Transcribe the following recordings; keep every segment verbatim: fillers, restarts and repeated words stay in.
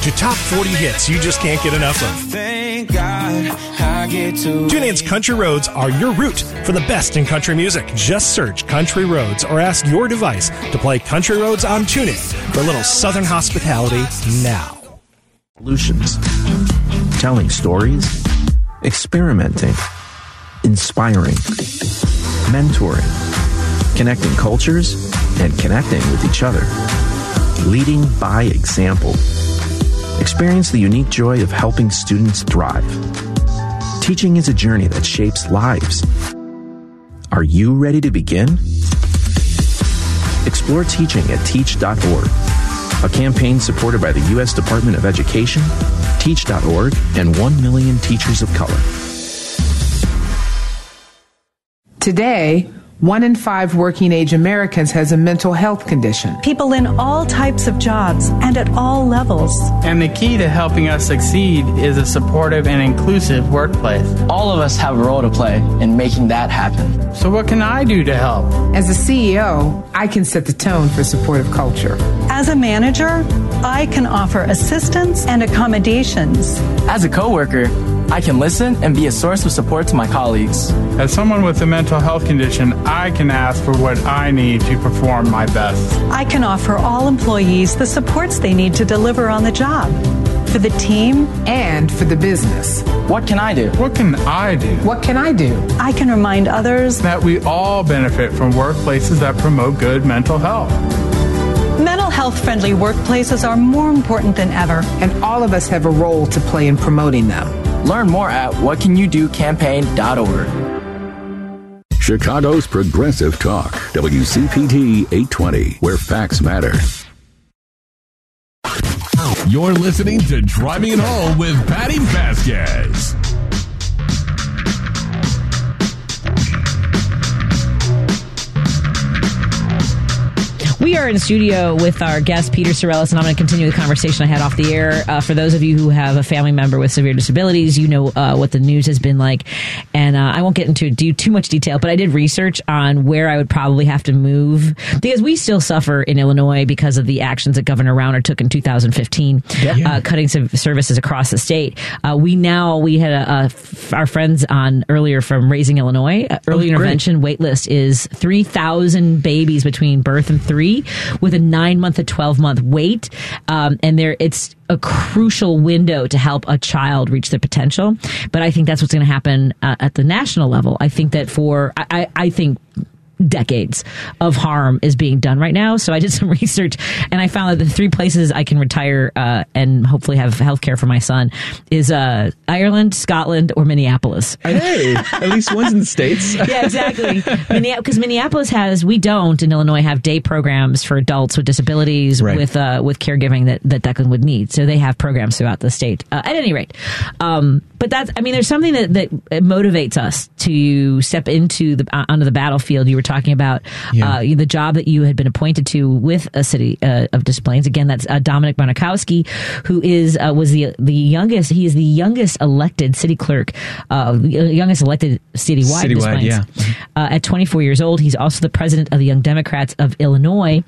to top forty hits you just can't get enough of. Thank God I get to TuneIn's Country Roads are your route for the best in country music. Just search Country Roads or ask your device to play Country Roads on TuneIn for a little Southern hospitality now. Solutions, telling stories, experimenting, inspiring, mentoring, connecting cultures, and connecting with each other. Leading by example. Experience the unique joy of helping students thrive. Teaching is a journey that shapes lives. Are you ready to begin? Explore teaching at teach dot org, a campaign supported by the U S Department of Education, teach dot org, and one million teachers of color. Today, one in five working-age Americans has a mental health condition. People in all types of jobs and at all levels. And the key to helping us succeed is a supportive and inclusive workplace. All of us have a role to play in making that happen. So what can I do to help? As a C E O, I can set the tone for supportive culture. As a manager, I can offer assistance and accommodations. As a coworker, I can listen and be a source of support to my colleagues. As someone with a mental health condition, I can ask for what I need to perform my best. I can offer all employees the supports they need to deliver on the job. For the team and for the business. What can I do? What can I do? What can I do? I can remind others that we all benefit from workplaces that promote good mental health. Mental health-friendly workplaces are more important than ever. And all of us have a role to play in promoting them. Learn more at what can you do campaign dot org. Chicago's Progressive Talk, W C P T eight twenty, where facts matter. You're listening to Driving It Home with Patty Vasquez. We are in studio with our guest, Peter Sorellis, and I'm going to continue the conversation I had off the air. Uh, for those of you who have a family member with severe disabilities, you know uh, what the news has been like. And uh, I won't get into do too much detail, but I did research on where I would probably have to move, because we still suffer in Illinois because of the actions that Governor Rauner took in two thousand fifteen, yeah. uh, cutting services across the state. Uh, we now, we had a, a f- our friends on earlier from Raising Illinois. Uh, early oh, intervention wait list is three thousand babies between birth and three, with a nine month to twelve month wait. Um, and there, it's a crucial window to help a child reach their potential. But I think that's what's going to happen uh, at the national level. I think that for, I, I think decades of harm is being done right now. So I did some research and I found that the three places I can retire uh, and hopefully have health care for my son is uh, Ireland, Scotland, or Minneapolis. Hey, at least one's in the States. Yeah, exactly. Because Minneapolis has, we don't in Illinois have day programs for adults with disabilities, right. with uh, with caregiving that, that Declan would need. So they have programs throughout the state. Uh, at any rate. Um, but that's, I mean, there's something that, that motivates us to step into the, uh, onto the battlefield. You were talking about yeah. uh, the job that you had been appointed to with a city uh, of Des Plaines. Again, that's uh, Dominic Bonikowski, who is uh, was the the youngest. He is the youngest elected city clerk, uh, the youngest elected citywide. Citywide, Des Plaines. yeah. Uh, at twenty-four years old, he's also the president of the Young Democrats of Illinois.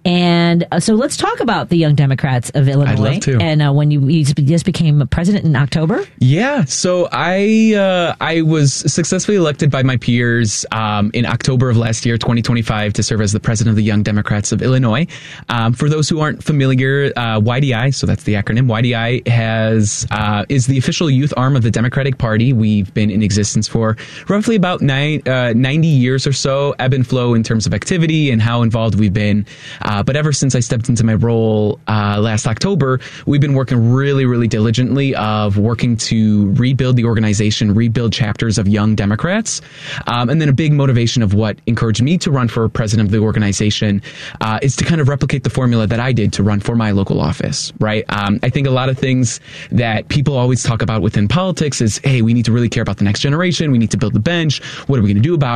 And uh, so let's talk about the Young Democrats of Illinois. I'd love to. And uh, when you, you just became president in October. Yeah. So I uh, I was successfully elected by my peers um, in October of last year, twenty twenty-five, to serve as the president of the Young Democrats of Illinois. Um, for those who aren't familiar, uh, Y D I, so that's the acronym, Y D I has uh, is the official youth arm of the Democratic Party. We've been in existence for roughly about nine, uh, ninety years or so, ebb and flow in terms of activity and how involved we've been. Uh, but ever since I stepped into my role uh, last October, we've been working really, really diligently of working to rebuild the organization, rebuild chapters of Young Democrats. Um, and then a big motivation of what encouraged me to run for president of the organization uh, is to kind of replicate the formula that I did to run for my local office, right? Um, I think a lot of things that people always talk about within politics is, hey, we need to really care about the next generation. We need to build the bench. What are we going to do about it?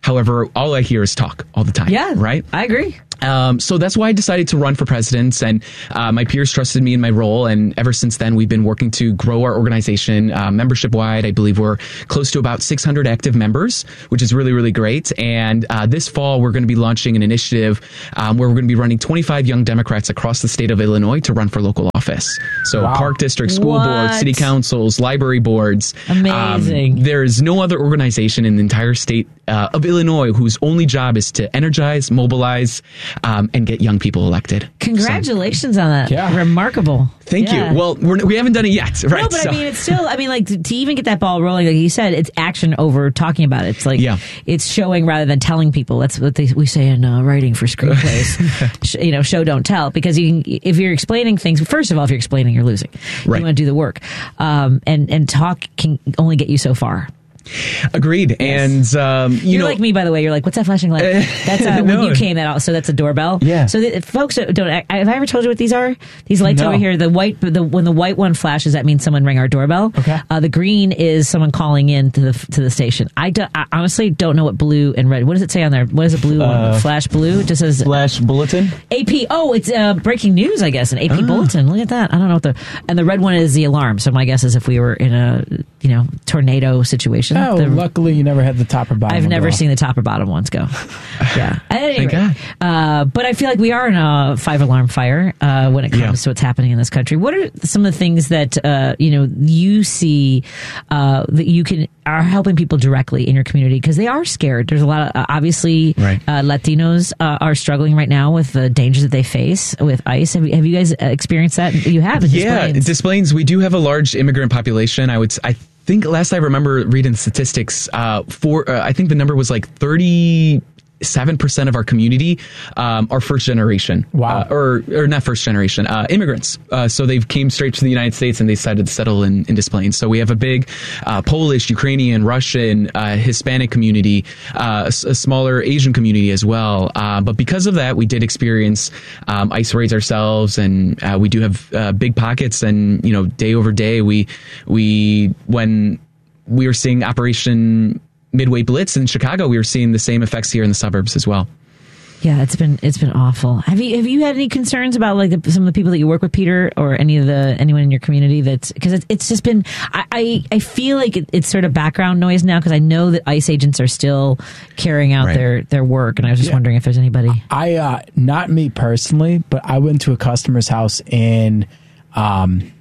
However, all I hear is talk all the time. Yeah. Right? I agree. Um, so that's why I decided to run for president, and uh, my peers trusted me in my role. And ever since then, we've been working to grow our organization uh, membership wide. I believe we're close to about six hundred active members, which is really, really great. And uh, this fall, we're going to be launching an initiative um, where we're going to be running twenty-five young Democrats across the state of Illinois to run for local office. So wow. Park district, school what? boards, city councils, library boards. Amazing. Um, there is no other organization in the entire state uh, of Illinois whose only job is to energize, mobilize, Um, and get young people elected. Congratulations so, on that. Yeah. Remarkable. Thank yeah. you. Well, we're, we haven't done it yet, right? No, but so. I mean, it's still, I mean, like, to, to even get that ball rolling, like you said, it's action over talking about it. It's like, yeah. it's showing rather than telling people. That's what they, we say in uh, writing for screenplays. You know, show, don't tell. Because you can, if you're explaining things, first of all, if you're explaining, you're losing. Right. You want to do the work. Um, and, and talk can only get you so far. Agreed. Yes. And, um, you You're know, like me, by the way. You're like, what's that flashing light? That's uh, no. when you came that out. So that's a doorbell. Yeah. So the, folks don't, I, have I ever told you what these are? These lights No. over here, the white, the, when the white one flashes, that means someone rang our doorbell. Okay. Uh, the green is someone calling in to the, to the station. I, do, I honestly don't know what blue and red, what does it say on there? What is a blue Uh, one? Flash blue? It just says Flash bulletin. A P. Oh, it's uh, breaking news, I guess, an A P Ah. bulletin. Look at that. I don't know what the, and the red one is the alarm. So my guess is if we were in a, you know, tornado situation. Oh, the, luckily you never had the top or bottom. I've one never go off. seen the top or bottom ones go. Yeah. At any Thank rate, uh, but I feel like we are in a five alarm fire uh, when it comes Yeah. to what's happening in this country. What are some of the things that uh, you know you see uh, that you can are helping people directly in your community because they are scared? There's a lot of uh, obviously Right. uh, Latinos uh, are struggling right now with the dangers that they face with ICE. Have you, have you guys experienced that? You have. in Des yeah, Plaines. Des Plaines, we do have a large immigrant population. I would, I think last I remember reading the statistics, uh, for, uh, I think the number was like thirty-seven percent of our community um, are first generation. Wow. Uh, or, or not first generation, uh, immigrants. Uh, so they've came straight to the United States and they decided to settle in, in Des Plaines. So we have a big uh, Polish, Ukrainian, Russian, uh, Hispanic community, uh, a, a smaller Asian community as well. Uh, but because of that, we did experience um, ICE raids ourselves, and uh, we do have uh, big pockets. And you know, day over day, we we when we were seeing Operation Midway Blitz in Chicago, we were seeing the same effects here in the suburbs as well. Yeah, it's been it's been awful. Have you have you had any concerns about like the, some of the people that you work with, Peter, or any of the anyone in your community? That's because it's, it's just been. I I, I feel like it, it's sort of background noise now because I know that ICE agents are still carrying out Right. their their work, and I was just Yeah. wondering if there's anybody. I uh, not me personally, but I went to a customer's house in um,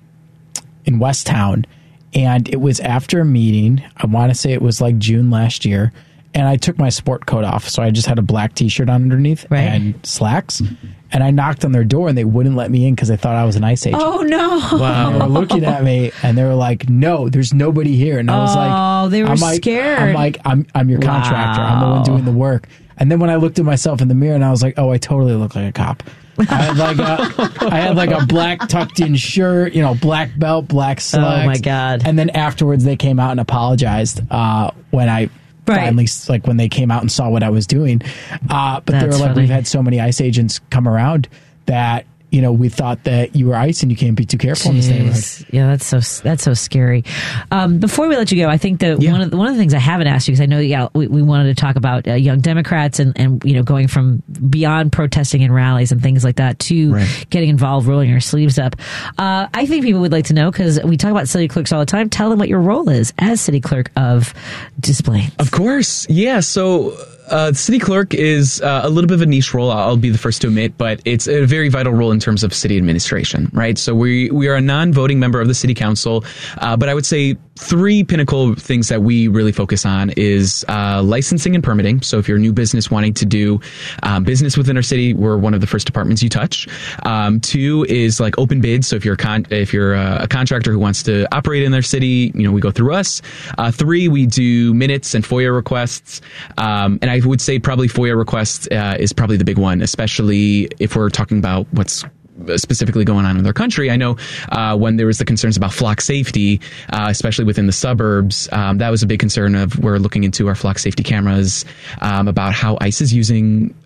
in Westtown, and it was after a meeting. I want to say it was like June last year, and I took my sport coat off, so I just had a black T-shirt on underneath Right. and slacks. And I knocked on their door, and they wouldn't let me in because they thought I was an ICE agent. Oh no! And they were looking at me, and they were like, "No, there's nobody here." And I was like, Oh, they were I'm like, scared. I'm like, I'm I'm your Wow. contractor. I'm the one doing the work. And then when I looked at myself in the mirror, and I was like, "Oh, I totally look like a cop." I had like a, I had like a black tucked in shirt, you know, black belt, black slacks. Oh, my God. And then afterwards, they came out and apologized uh, when I. Right. Finally, like when they came out and saw what I was doing, uh, but they were That's like, funny. "We've had so many ICE agents come around that you know we thought that you were ICE and you can't be too careful in this neighborhood." Jeez. Yeah, that's so that's so scary. Um, before we let you go, I think that Yeah. one of the, one of the things I haven't asked you because I know yeah we, we wanted to talk about uh, young Democrats and and you know going from beyond protesting and rallies and things like that to Right. getting involved, rolling your sleeves up. Uh, I think people would like to know because we talk about city clerks all the time. Tell them what your role is as city clerk of Des Plaines. Of course. Yeah. So uh, the city clerk is uh, a little bit of a niche role. I'll be the first to admit, but it's a very vital role in terms of city administration, right? So we, we are a non-voting member of the city council. Uh, but I would say three pinnacle things that we really focus on is uh, licensing and permitting. So if you're a new business wanting to do um, business within our city, we're one of the first departments you touch. Um, two is like open bids. So if you're a con- if you're a, a contractor who wants to operate in their city, you know, we go through us. Uh, three, we do minutes and FOIA requests. Um, and I would say probably FOIA requests uh, is probably the big one, especially if we're talking about what's specifically going on in their country. I know uh, when there was the concerns about flock safety, uh, especially within the suburbs, um, that was a big concern of we're looking into our flock safety cameras, um, about how ICE is using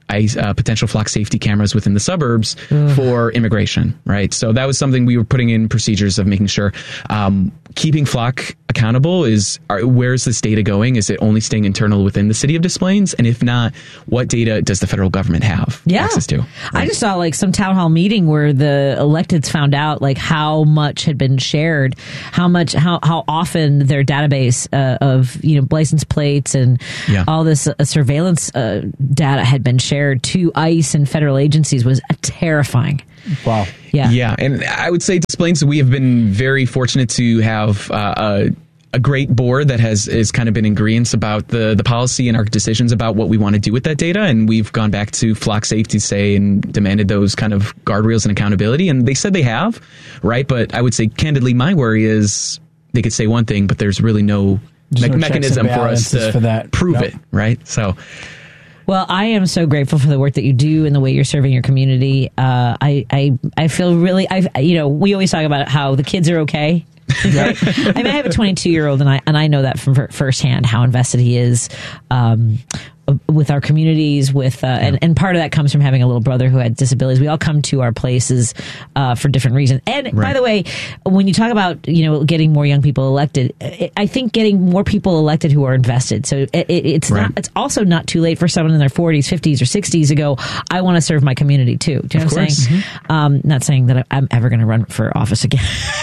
ICE, uh, potential flock safety cameras within the suburbs mm. for immigration, right? So that was something we were putting in procedures of making sure um, keeping flock accountable is are, where's this data going? Is it only staying internal within the city of Des Plaines? And if not, what data does the federal government have yeah. access to? Right? I just saw like some town hall meeting where the electeds found out like how much had been shared, how much, how, how often their database uh, of, you know, license plates and yeah. all this uh, surveillance uh, data had been shared to ICE and federal agencies was terrifying. Wow. Yeah. Yeah. And I would say Des Plaines, we have been very fortunate to have uh, a, a great board that has, has kind of been in agreement about the, the policy and our decisions about what we want to do with that data. And we've gone back to flock safety, say, and demanded those kind of guardrails and accountability. And they said they have, right? But I would say, candidly, my worry is they could say one thing, but there's really no, me- no mechanism for us to for that. prove nope. it, right? So... Well, I am so grateful for the work that you do and the way you're serving your community. Uh, I, I, I feel really, I, you know, we always talk about how the kids are okay. Right? I mean, I have a twenty-two year old and I, and I know that from firsthand how invested he is, um, with our communities, with uh, and, and part of that comes from having a little brother who had disabilities. We all come to our places uh, for different reasons. And right. by the way, when you talk about, you know, getting more young people elected, I think getting more people elected who are invested. So it, it, it's right. not. It's also not too late for someone in their forties, fifties, or sixties to go, I want to serve my community too. Do you know of what I'm course. saying? Mm-hmm. Um, not saying that I'm ever going to run for office again.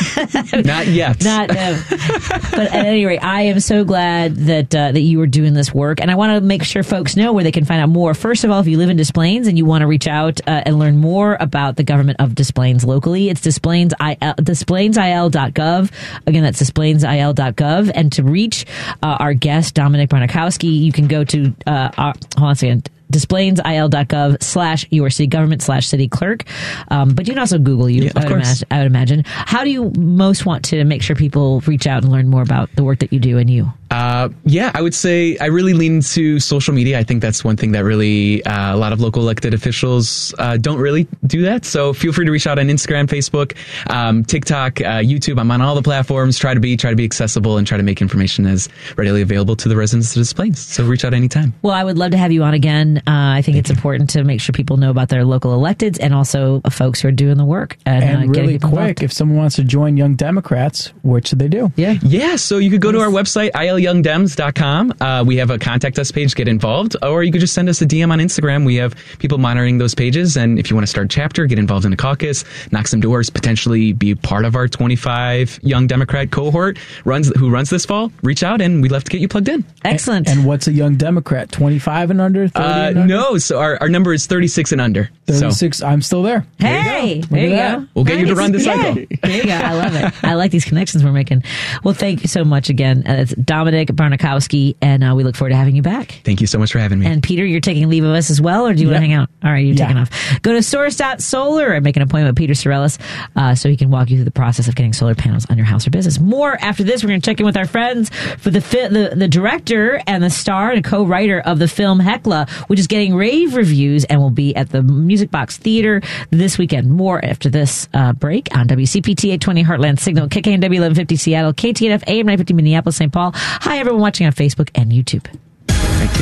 Not yet. Not. Uh, but at any rate, I am so glad that uh, that you are doing this work, and I want to make sure folks know where they can find out more. First of all, if you live in Des Plaines and you want to reach out uh, and learn more about the government of Des Plaines locally, it's Des Plaines I L, Des Plaines I L dot gov. Again, that's Des Plaines I L dot gov. And to reach uh, our guest, Dominic Barnikowski, you can go to, uh, our, hold on a second, Des Plaines I L dot gov slash your city government slash city clerk. Um, but you can also Google you, yeah, I, would imagine, I would imagine. How do you most want to make sure people reach out and learn more about the work that you do and you? Uh, yeah, I would say I really lean into social media. I think that's one thing that really uh, a lot of local elected officials uh, don't really do that. So feel free to reach out on Instagram, Facebook, um, TikTok, uh, YouTube. I'm on all the platforms. Try to be try to be accessible and try to make information as readily available to the residents of Des Plaines. So reach out anytime. Well, I would love to have you on again. Uh, I think Thank it's you. important to make sure people know about their local electeds and also uh, folks who are doing the work. And, and uh, really quick, involved. if someone wants to join Young Democrats, what should they do? Yeah. Yeah, so you could go to our website, I L young dems dot com. Uh, we have a contact us page, get involved, or you could just send us a D M on Instagram. We have people monitoring those pages, and if you want to start a chapter, get involved in a caucus, knock some doors, potentially be part of our twenty-five Young Democrat cohort runs who runs this fall, reach out, and we'd love to get you plugged in. Excellent. And, and what's a Young Democrat? twenty-five and under? thirty Uh, and under? no, so our, our number is thirty-six and under. thirty-six, So. I'm still there. Hey, there you go. There you go. We'll get nice. you to run the Yeah. cycle. There you go. I love it. I like these connections we're making. Well, thank you so much again. Uh, it's Dominic Barnikowski, and uh, we look forward to having you back. Thank you so much for having me. And Peter, you're taking leave of us as well, or do you Yep. want to hang out? All right, you're Yeah. taking off. Go to source dot solar and make an appointment with Peter Sorellis uh, so he can walk you through the process of getting solar panels on your house or business. More after this. We're going to check in with our friends for the fi- the, the director and the star and co-writer of the film Hekla, which is getting rave reviews and will be at the Music Box Theater this weekend. More after this uh, break on W C P T eight twenty Heartland Signal, K K N W eleven fifty Seattle, K T N F A M nine fifty Minneapolis, Saint Paul. Hi, everyone watching on Facebook and YouTube. Thank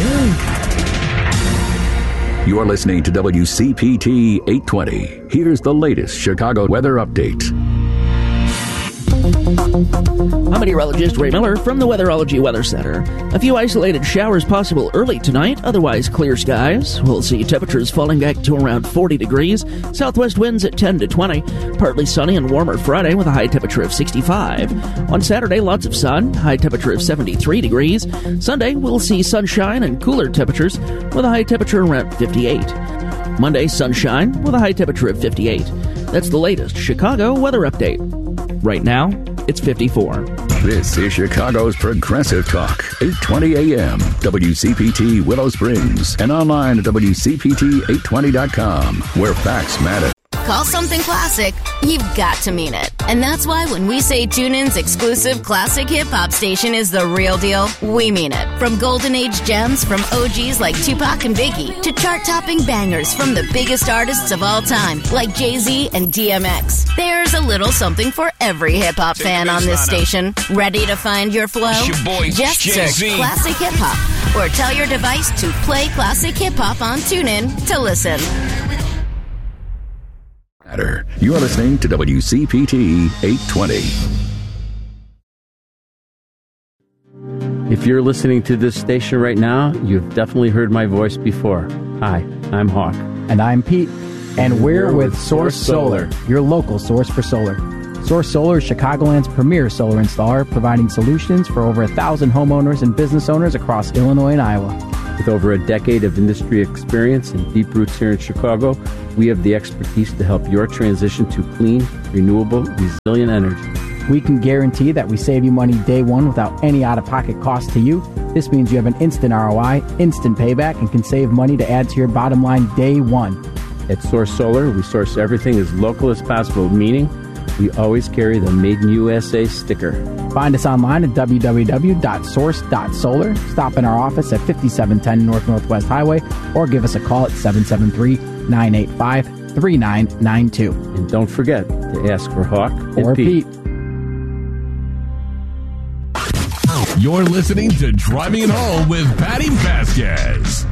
you. You're listening to W C P T eight twenty. Here's the latest Chicago weather update. I'm meteorologist Ray Miller from the Weatherology Weather Center. A few isolated showers possible early tonight, otherwise clear skies. We'll see temperatures falling back to around forty degrees, southwest winds at ten to twenty, partly sunny and warmer Friday with a high temperature of sixty-five. On Saturday, lots of sun, high temperature of seventy-three degrees. Sunday, we'll see sunshine and cooler temperatures with a high temperature around fifty-eight. Monday, sunshine with a high temperature of fifty-eight. That's the latest Chicago weather update. Right now, it's fifty-four. This is Chicago's Progressive Talk, eight twenty A M, W C P T Willow Springs, and online at W C P T eight twenty dot com, where facts matter. Call something classic, you've got to mean it. And that's why when we say TuneIn's exclusive classic hip-hop station is the real deal, we mean it. From golden age gems from O Gs like Tupac and Biggie to chart-topping bangers from the biggest artists of all time like Jay-Z and D M X. There's a little something for every hip-hop fan on this station. Ready to find your flow? It's your boy, Just Jay-Z. search classic hip-hop or tell your device to play classic hip-hop on TuneIn to listen. You're listening to W C P T eight twenty. If you're listening to this station right now, you've definitely heard my voice before. Hi, I'm Hawk. And I'm Pete. And we're with Source Solar, your local source for solar. Source Solar is Chicagoland's premier solar installer, providing solutions for over a thousand homeowners and business owners across Illinois and Iowa. With over a decade of industry experience and deep roots here in Chicago, we have the expertise to help your transition to clean, renewable, resilient energy. We can guarantee that we save you money day one without any out-of-pocket cost to you. This means you have an instant R O I, instant payback, and can save money to add to your bottom line day one. At Source Solar, we source everything as local as possible, meaning we always carry the Made in U S A sticker. Find us online at w w w dot source dot solar. Stop in our office at fifty-seven ten North Northwest Highway or give us a call at seven seven three, nine eight five, three nine nine two. And don't forget to ask for Hawk or Pete. Pete. You're listening to Driving It Home with Patty Vasquez.